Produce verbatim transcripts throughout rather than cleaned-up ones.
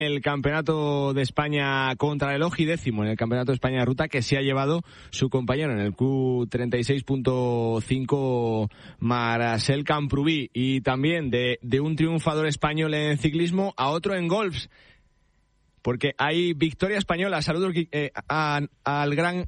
El Campeonato de España contrarreloj y décimo en el Campeonato de España de ruta que se ha llevado su compañero en el Q treinta y seis punto cinco Marcel Camprubí. Y también de, de un triunfador español en ciclismo a otro en golf, porque hay victoria española. Saludos eh, a, al gran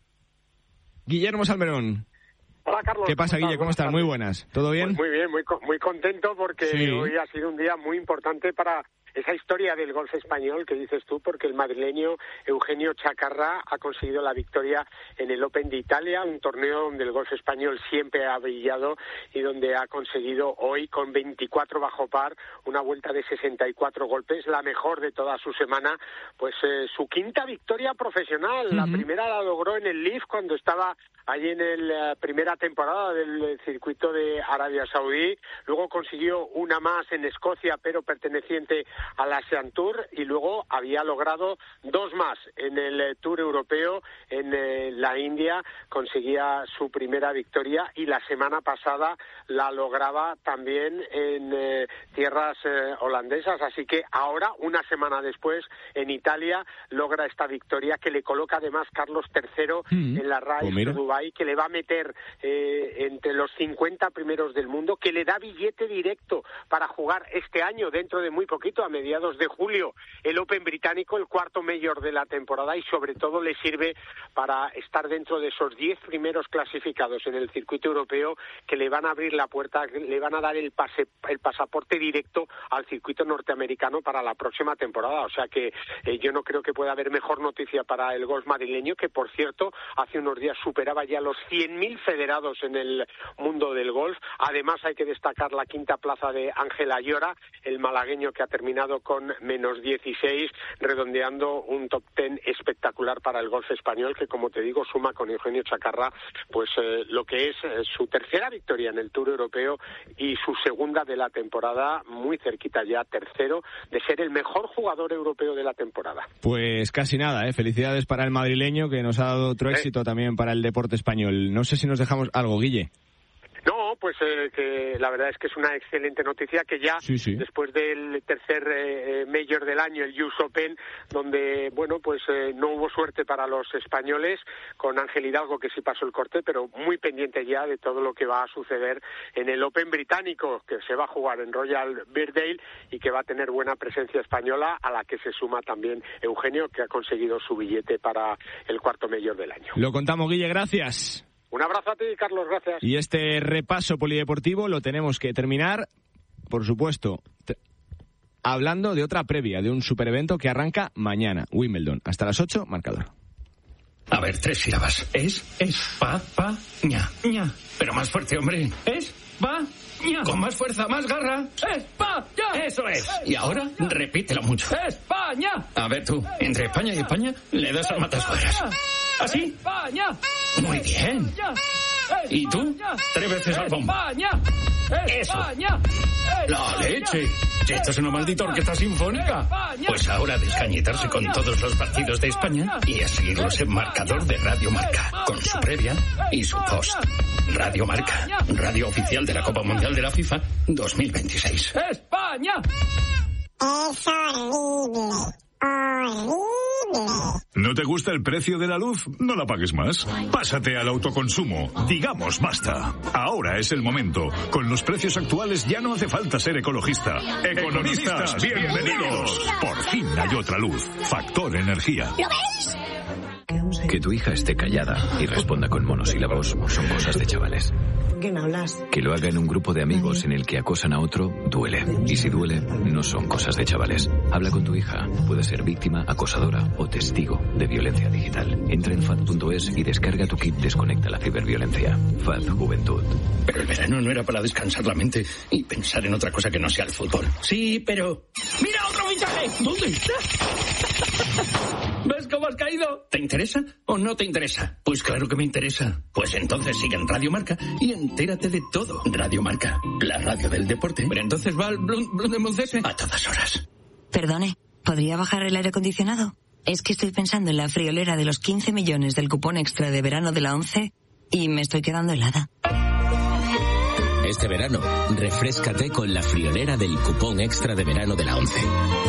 Guillermo Salmerón. Hola, Carlos. ¿Qué pasa, Guille? ¿Cómo estás? Muy buenas. ¿Todo bien? Pues muy bien, muy, muy contento porque sí. Hoy ha sido un día muy importante para esa historia del golf español que dices tú, porque el madrileño Eugenio Chacarra ha conseguido la victoria en el Open de Italia, un torneo donde el golf español siempre ha brillado y donde ha conseguido hoy con veinticuatro bajo par una vuelta de sesenta y cuatro golpes, la mejor de toda su semana, pues eh, su quinta victoria profesional. Uh-huh. La primera la logró en el Leaf cuando estaba allí en la uh, primera temporada del circuito de Arabia Saudí, luego consiguió una más en Escocia, pero perteneciente a la Asian Tour, y luego había logrado dos más en el Tour Europeo en eh, la India, conseguía su primera victoria, y la semana pasada la lograba también en eh, tierras eh, holandesas, así que ahora, una semana después, en Italia, logra esta victoria que le coloca además Carlos tercero mm, en la Race de Dubái, que le va a meter eh, entre los cincuenta primeros del mundo, que le da billete directo para jugar este año, dentro de muy poquito, a mediados de julio, el Open británico, el cuarto mayor de la temporada, y sobre todo le sirve para estar dentro de esos diez primeros clasificados en el circuito europeo, que le van a abrir la puerta, le van a dar el pase, el pasaporte directo al circuito norteamericano para la próxima temporada. O sea que eh, yo no creo que pueda haber mejor noticia para el golf madrileño, que por cierto hace unos días superaba ya los cien mil federados en el mundo del golf. Además hay que destacar la quinta plaza de Ángel Ayora, el malagueño, que ha terminado con menos dieciséis, redondeando un top ten espectacular para el golf español, que, como te digo, suma con Eugenio Chacarra pues eh, lo que es eh, su tercera victoria en el Tour Europeo y su segunda de la temporada, muy cerquita ya, tercero, de ser el mejor jugador europeo de la temporada. Pues casi nada, ¿eh? Felicidades para el madrileño, que nos ha dado otro éxito eh. también para el deporte español. No sé si nos dejamos algo, Guille. No, pues eh, que la verdad es que es una excelente noticia, que ya sí, sí. después del tercer eh, Major del año, el U S Open, donde, bueno, pues eh, no hubo suerte para los españoles, con Ángel Hidalgo, que sí pasó el corte, pero muy pendiente ya de todo lo que va a suceder en el Open británico, que se va a jugar en Royal Birkdale y que va a tener buena presencia española, a la que se suma también Eugenio, que ha conseguido su billete para el cuarto Major del año. Lo contamos, Guille, gracias. Un abrazo a ti, Carlos, gracias. Y este repaso polideportivo lo tenemos que terminar, por supuesto, t- hablando de otra previa, de un superevento que arranca mañana, Wimbledon. Hasta las ocho, marcador. A ver, tres sílabas. Es, es, pa, pa, ña, ña. Pero más fuerte, hombre. Es, pa, ña. Con más fuerza, más garra. España. Eso es. Y ahora, repítelo mucho. España. A ver tú, entre España y España, le das al matascuadras. ¿Así? España. Muy bien. ¿Y tú? Tres veces al bombo. Eso. La leche. Si esto es una maldita orquesta sinfónica. Pues ahora a descañitarse con todos los partidos de España y a seguirlos en marcador de Radio Marca, con su previa y su post. Radio Marca, radio oficial de la Copa Mundial de la FIFA dos mil veintiséis. ¡España! Es horrible. Horrible. ¿No te gusta el precio de la luz? No la pagues más. Pásate al autoconsumo. Digamos basta. Ahora es el momento. Con los precios actuales ya no hace falta ser ecologista. Economistas, bienvenidos. Por fin hay otra luz. Factor Energía. ¿Lo veis? Que tu hija esté callada y responda con monosílabos son cosas de chavales. ¿Quién hablas? Que lo haga en un grupo de amigos en el que acosan a otro, duele. Y si duele, no son cosas de chavales. Habla con tu hija. Puede ser víctima, acosadora o testigo de violencia digital. Entra en F A D punto es y descarga tu kit Desconecta la ciberviolencia. F A D Juventud. Pero el verano no era para descansar la mente y pensar en otra cosa que no sea el fútbol. Sí, pero... ¡Mira otro fichaje! ¿Dónde está? ¿Ves cómo has caído? ¿Te interesa o no te interesa? Pues claro que me interesa. Pues entonces sigue en Radio Marca y entérate de todo. Radio Marca, la radio del deporte. Pero entonces va al Blum, Blum de Moncese a todas horas. Perdone, ¿podría bajar el aire acondicionado? Es que estoy pensando en la friolera de los quince millones del cupón extra de verano de la ONCE y me estoy quedando helada. Este verano, refréscate con la friolera del cupón extra de verano de la ONCE.